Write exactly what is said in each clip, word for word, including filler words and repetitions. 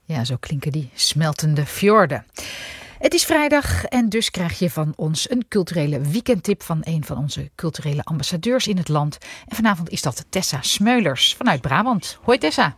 Ja, zo klinken die smeltende fjorden. Het is vrijdag en dus krijg je van ons een culturele weekendtip van een van onze culturele ambassadeurs in het land. En vanavond is dat Tessa Smeulers vanuit Brabant. Hoi Tessa.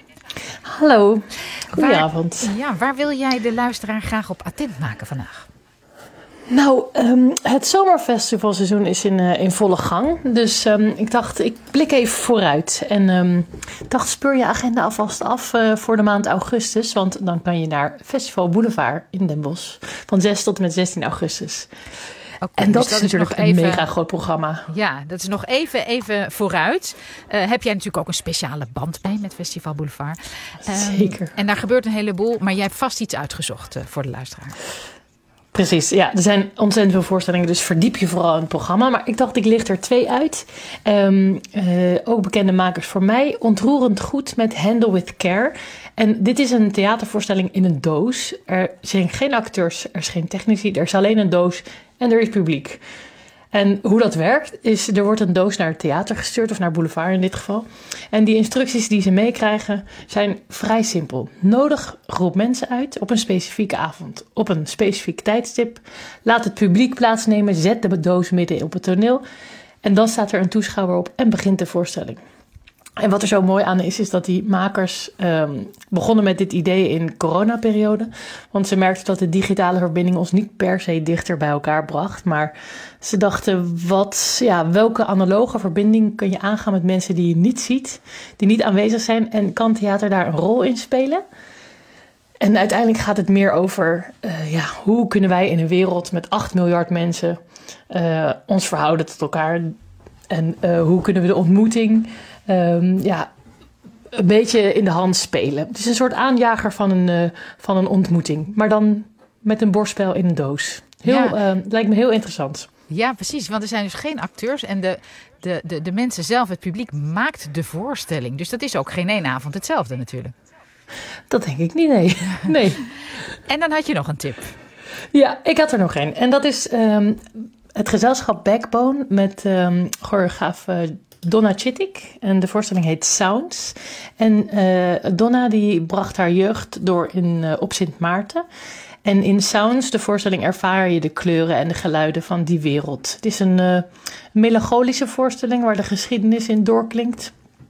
Hallo, goedenavond. Waar, ja, waar wil jij de luisteraar graag op attent maken vandaag? Nou, um, het zomerfestivalseizoen is in, uh, in volle gang. Dus um, ik dacht, ik blik even vooruit. En um, ik dacht, speur je agenda alvast af uh, voor de maand augustus. Want dan kan je naar Festival Boulevard in Den Bosch. Van zes tot en met zestien augustus. Okay, en dat, dus dat is natuurlijk is nog een even, mega groot programma. Ja, dat is nog even, even vooruit. Uh, heb jij natuurlijk ook een speciale band bij met Festival Boulevard. Um, Zeker. En daar gebeurt een heleboel. Maar jij hebt vast iets uitgezocht uh, voor de luisteraar. Precies, ja. Er zijn ontzettend veel voorstellingen, dus verdiep je vooral in het programma. Maar ik dacht, ik licht er twee uit. Um, uh, ook bekende makers voor mij. Ontroerend goed met Handle with Care. En dit is een theatervoorstelling in een doos. Er zijn geen acteurs, er is geen technici, er is alleen een doos en er is publiek. En hoe dat werkt is, er wordt een doos naar het theater gestuurd, of naar Boulevard in dit geval. En die instructies die ze meekrijgen zijn vrij simpel. Nodig groep mensen uit op een specifieke avond, op een specifiek tijdstip. Laat het publiek plaatsnemen, zet de doos midden op het toneel. En dan staat er een toeschouwer op en begint de voorstelling. En wat er zo mooi aan is, is dat die makers um, begonnen met dit idee in coronaperiode. Want ze merkten dat de digitale verbinding ons niet per se dichter bij elkaar bracht. Maar ze dachten, wat, ja, welke analoge verbinding kun je aangaan met mensen die je niet ziet, die niet aanwezig zijn, en kan theater daar een rol in spelen? En uiteindelijk gaat het meer over, uh, ja, hoe kunnen wij in een wereld met acht miljard mensen uh, ons verhouden tot elkaar? En uh, hoe kunnen we de ontmoeting Um, ja, een beetje in de hand spelen. Het is een soort aanjager van een, uh, van een ontmoeting. Maar dan met een bordspel in een doos. Heel, ja. uh, lijkt me heel interessant. Ja, precies. Want er zijn dus geen acteurs. En de, de, de, de mensen zelf, het publiek, maakt de voorstelling. Dus dat is ook geen één avond hetzelfde natuurlijk. Dat denk ik niet, nee. nee. En dan had je nog een tip. Ja, ik had er nog één. En dat is um, het gezelschap Backbone met um, choreograaf uh, Donna Chittick. En de voorstelling heet Sounds. En uh, Donna die bracht haar jeugd door in, uh, op Sint Maarten. En in Sounds, de voorstelling, ervaar je de kleuren en de geluiden van die wereld. Het is een uh, melancholische voorstelling waar de geschiedenis in doorklinkt.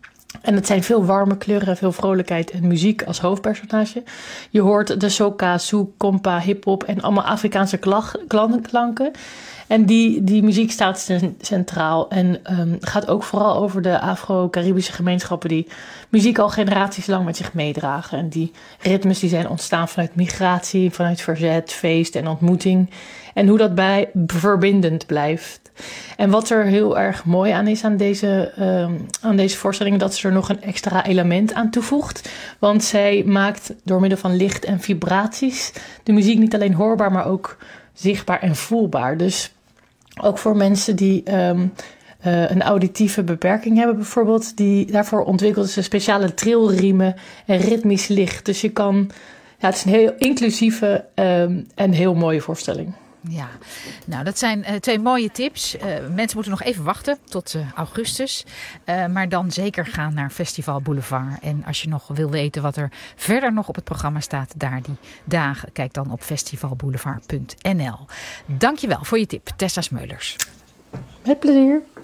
En het zijn veel warme kleuren, veel vrolijkheid en muziek als hoofdpersonage. Je hoort de soca, souk, kompa, hip-hop en allemaal Afrikaanse klanken. En die, die muziek staat centraal en um, gaat ook vooral over de Afro-Caribische gemeenschappen die muziek al generaties lang met zich meedragen. En die ritmes die zijn ontstaan vanuit migratie, vanuit verzet, feest en ontmoeting. En hoe dat bij verbindend blijft. En wat er heel erg mooi aan is aan deze, um, aan deze voorstelling, dat ze er nog een extra element aan toevoegt. Want zij maakt door middel van licht en vibraties de muziek niet alleen hoorbaar, maar ook zichtbaar en voelbaar. Dus ook voor mensen die um, uh, een auditieve beperking hebben bijvoorbeeld, die, daarvoor ontwikkelt ze speciale trilriemen en ritmisch licht. Dus je kan, ja, het is een heel inclusieve um, en heel mooie voorstelling. Ja, nou dat zijn uh, twee mooie tips. Uh, mensen moeten nog even wachten tot uh, augustus. Uh, maar dan zeker gaan naar Festival Boulevard. En als je nog wil weten wat er verder nog op het programma staat, daar die dagen, kijk dan op festivalboulevard punt n l. Dankjewel voor je tip, Tessa Smeulers. Met plezier.